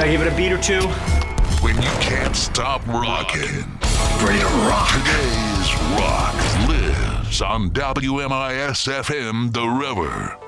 Gotta give it a beat or two. When you can't stop rocking. Ready to rock. Today's rock lives on WMIS FM The River.